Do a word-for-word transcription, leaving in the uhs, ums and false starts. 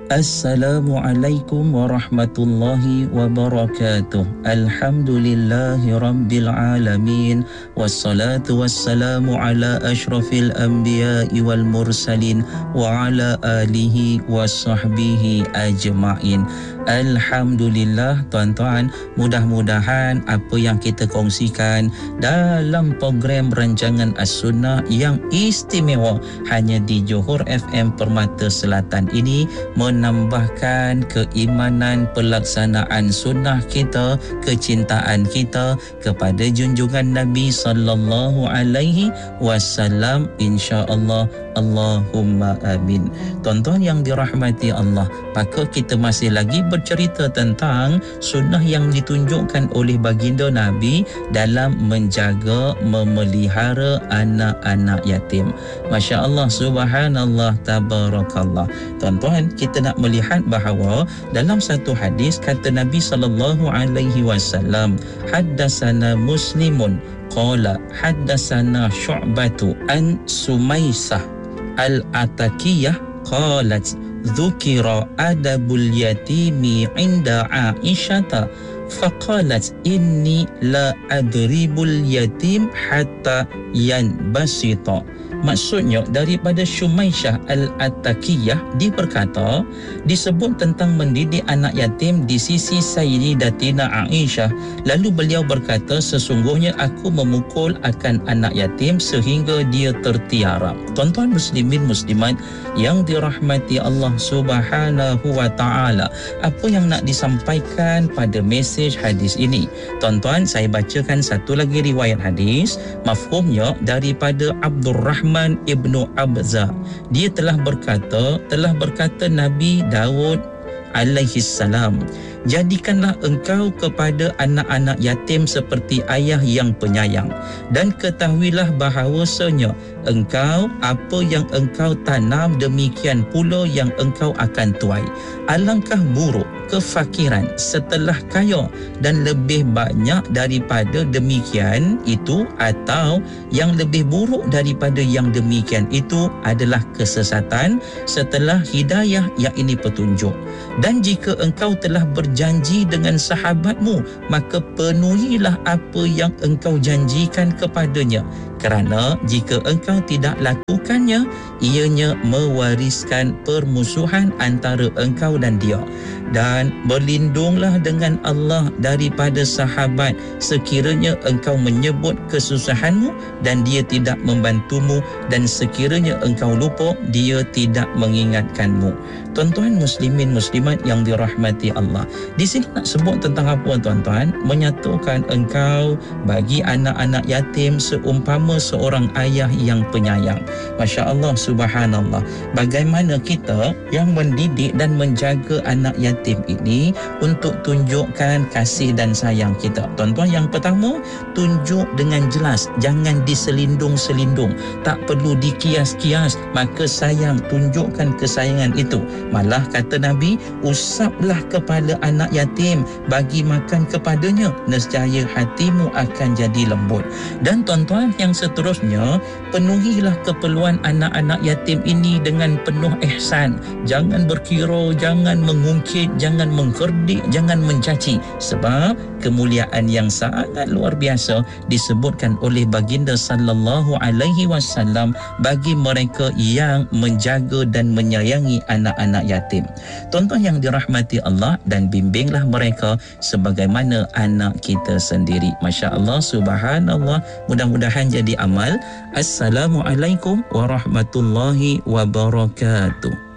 Assalamualaikum warahmatullahi wabarakatuh. Alhamdulillahi rabbil alamin. Wassalatu wassalamu ala ashrafil anbiya'i wal mursalin wa ala alihi wa sahbihi ajma'in. Alhamdulillah tuan-tuan, mudah-mudahan apa yang kita kongsikan dalam program rancangan As-Sunnah yang istimewa hanya di Johor F M Permata Selatan ini menambahkan keimanan pelaksanaan sunnah kita, kecintaan kita kepada junjungan Nabi sallallahu alaihi wasallam, insya-Allah. Allahumma amin. Tuan-tuan yang dirahmati Allah, maka kita masih lagi bercerita tentang sunnah yang ditunjukkan oleh baginda Nabi dalam menjaga, memelihara anak-anak yatim. Masya Allah, subhanallah, tabarakallah. Tuan-tuan, kita nak melihat bahawa dalam satu hadis kata Nabi sallallahu alaihi wasallam, haddatsana Muslimun qala haddatsana Syu'batu an Sumaisah al-Atakiyah qalat dzukira adabul yatimi inda Aisyata faqalat inni la adribul yatim hatta yanbasita. Maksudnya daripada Syumaisyah Al-Atakiyah, dia berkata disebut tentang mendidik anak yatim di sisi Sayyidatina Aisyah, lalu beliau berkata sesungguhnya aku memukul akan anak yatim sehingga dia tertiara. Tuan-tuan muslimin muslimat yang dirahmati Allah Subhanahu wa taala, apa yang nak disampaikan pada mesej hadis ini? Tuan-tuan, saya bacakan satu lagi riwayat hadis, mafhumnya daripada Abdurrahman Ibnu Abza. Dia telah berkata, telah berkata Nabi Daud alaihi salam, jadikanlah engkau kepada anak-anak yatim seperti ayah yang penyayang, dan ketahuilah bahawasanya engkau, apa yang engkau tanam demikian pula yang engkau akan tuai. Alangkah buruk kefakiran setelah kaya, dan lebih banyak daripada demikian itu, atau yang lebih buruk daripada yang demikian itu adalah kesesatan setelah hidayah, yang ini petunjuk. Dan jika engkau telah berjanji dengan sahabatmu, maka penuhilah apa yang engkau janjikan kepadanya, kerana jika engkau tidak lakukannya, ianya mewariskan permusuhan antara engkau dan dia. Dan berlindunglah dengan Allah daripada sahabat sekiranya engkau menyebut kesusahanmu dan dia tidak membantumu, dan sekiranya engkau lupa dia tidak mengingatkanmu. Tuan-tuan muslimin muslimat yang dirahmati Allah, di sini nak sebut tentang apa tuan-tuan? Menyatukan engkau bagi anak-anak yatim seumpama seorang ayah yang penyayang. Masya Allah, subhanallah. Bagaimana kita yang mendidik dan menjaga anak yatim ini untuk tunjukkan kasih dan sayang kita. Tuan-tuan, yang pertama, tunjuk dengan jelas, jangan diselindung-selindung, tak perlu dikias-kias, maka sayang, tunjukkan kesayangan itu. Malah kata Nabi, usaplah kepala anak yatim, bagi makan kepadanya, nescaya hatimu akan jadi lembut. Dan tuan-tuan yang seterusnya, penuhilah keperluan anak-anak yatim ini dengan penuh ihsan. Jangan berkira, jangan mengungkit, jangan mengkerdik, jangan mencaci, sebab kemuliaan yang sangat luar biasa disebutkan oleh baginda sallallahu alaihi wasallam bagi mereka yang menjaga dan menyayangi anak-anak yatim. Tuan-tuan yang dirahmati Allah, dan bimbinglah mereka sebagaimana anak kita sendiri. Masya Allah, subhanallah. Mudah-mudahan jadi amal. Assalamualaikum warahmatullahi wabarakatuh.